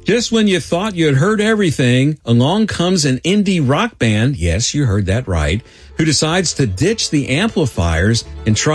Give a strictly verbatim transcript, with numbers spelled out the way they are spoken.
Just when you thought you had heard everything, along comes an indie rock band, yes, you heard that right, who decides to ditch the amplifiers and try